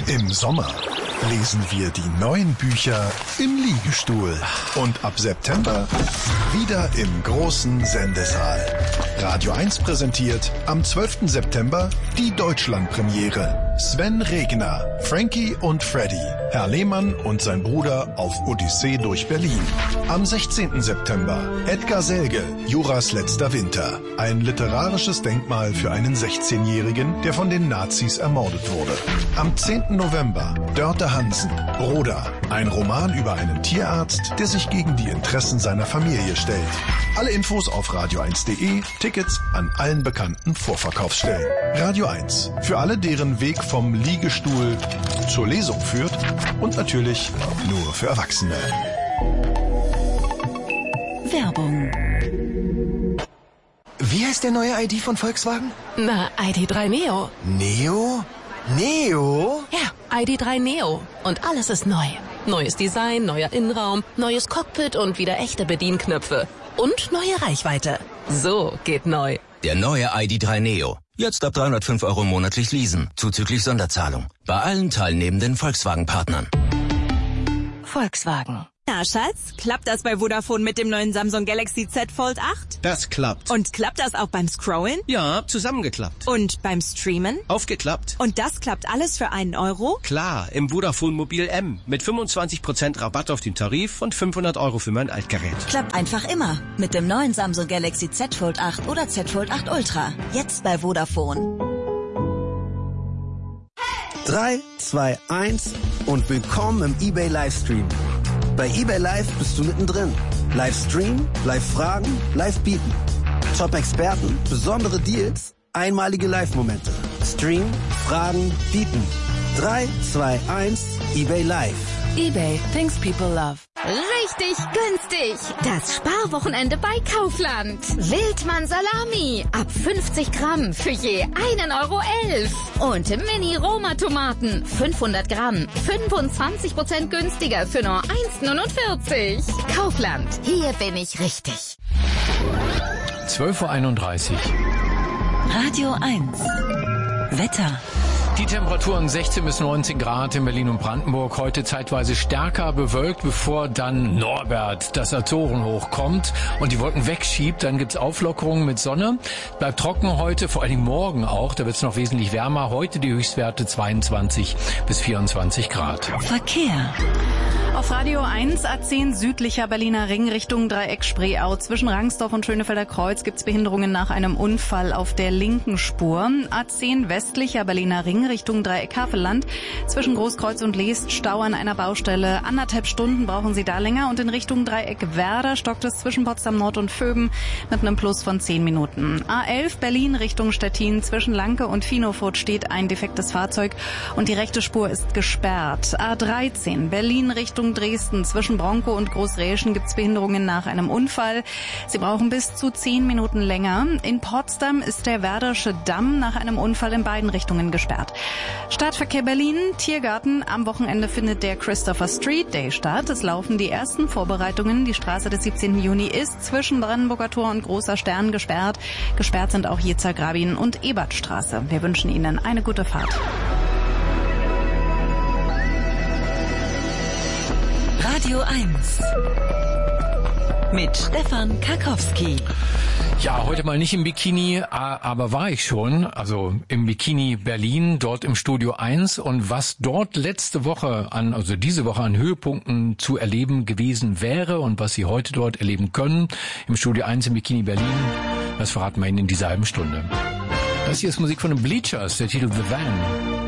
Im Sommer lesen wir die neuen Bücher im Liegestuhl. Und ab September wieder im großen Sendesaal. Radio 1 präsentiert am 12. September die Deutschlandpremiere. Sven Regner, Frankie und Freddy, Herr Lehmann und sein Bruder auf Odyssee durch Berlin. Am 16. September Edgar Selge, Juras letzter Winter. Ein literarisches Denkmal für einen 16-Jährigen, der von den Nazis ermordet wurde. Am 10. November Dörte Hansen, Broder. Ein Roman über einen Tierarzt, der sich gegen die Interessen seiner Familie stellt. Alle Infos auf radio1.de, Tickets an allen bekannten Vorverkaufsstellen. Radio 1, für alle, deren Weg vom Liegestuhl zur Lesung führt und natürlich nur für Erwachsene. Werbung. Wie heißt der neue ID von Volkswagen? Na, ID.3 Neo. Neo? Neo? Ja, ID.3 Neo. Und alles ist neu. Neues Design, neuer Innenraum, neues Cockpit und wieder echte Bedienknöpfe. Und neue Reichweite. So geht neu. Der neue ID.3 Neo. Jetzt ab 305 € monatlich leasen, zuzüglich Sonderzahlung. Bei allen teilnehmenden Volkswagen-Partnern. Volkswagen. Na, Schatz, klappt das bei Vodafone mit dem neuen Samsung Galaxy Z Fold 8? Das klappt. Und klappt das auch beim Scrollen? Ja, zusammengeklappt. Und beim Streamen? Aufgeklappt. Und das klappt alles für €1? Klar, im Vodafone Mobil M. Mit 25% Rabatt auf den Tarif und 500 € für mein Altgerät. Klappt einfach immer. Mit dem neuen Samsung Galaxy Z Fold 8 oder Z Fold 8 Ultra. Jetzt bei Vodafone. 3, 2, 1 und willkommen im eBay Livestream. Bei eBay Live bist du mittendrin. Livestream, Live-Fragen, Live-Bieten. Top-Experten, besondere Deals, einmalige Live-Momente. Stream, Fragen, Bieten. 3, 2, 1, eBay Live. eBay, things people love. Richtig günstig. Das Sparwochenende bei Kaufland. Wildmann Salami. Ab 50 Gramm für je 1,11 €. Und Mini-Roma-Tomaten. 500 Gramm. 25% günstiger für nur 1,49 €. Kaufland. Hier bin ich richtig. 12:31 Uhr. Radio 1. Wetter. Die Temperaturen 16 bis 19 Grad in Berlin und Brandenburg. Heute zeitweise stärker bewölkt, bevor dann Norbert, das Azorenhoch, kommt und die Wolken wegschiebt. Dann gibt's Auflockerungen mit Sonne. Bleibt trocken heute, vor allem morgen auch. Da wird's noch wesentlich wärmer. Heute die Höchstwerte 22 bis 24 Grad. Verkehr. Auf Radio 1 A10 südlicher Berliner Ring Richtung Dreieck Spreeau. Zwischen Rangsdorf und Schönefelder Kreuz gibt's Behinderungen nach einem Unfall auf der linken Spur. A10 westlicher Berliner Ring Richtung Dreieck Havelland. Zwischen Großkreuz und Leest Stau an einer Baustelle. 1,5 Stunden brauchen Sie da länger. Und in Richtung Dreieck Werder stockt es zwischen Potsdam Nord und Vöben mit einem Plus von 10 Minuten. A11 Berlin Richtung Stettin. Zwischen Lanke und Finofurt steht ein defektes Fahrzeug und die rechte Spur ist gesperrt. A13 Berlin Richtung Dresden. Zwischen Bronco und Großräschen gibt's Behinderungen nach einem Unfall. Sie brauchen bis zu 10 Minuten länger. In Potsdam ist der Werdersche Damm nach einem Unfall in beiden Richtungen gesperrt. Stadtverkehr Berlin, Tiergarten. Am Wochenende findet der Christopher Street Day statt. Es laufen die ersten Vorbereitungen. Die Straße des 17. Juni ist zwischen Brandenburger Tor und Großer Stern gesperrt. Gesperrt sind auch Jezer Grabin und Ebertstraße. Wir wünschen Ihnen eine gute Fahrt. Radio 1 mit Stefan Karkowski. Ja, heute mal nicht im Bikini, aber war ich schon, also im Bikini Berlin, dort im Studio 1. Und was dort diese Woche an Höhepunkten zu erleben gewesen wäre und was Sie heute dort erleben können, im Studio 1 im Bikini Berlin, das verraten wir Ihnen in dieser halben Stunde. Das hier ist Musik von den Bleachers, der Titel The Van.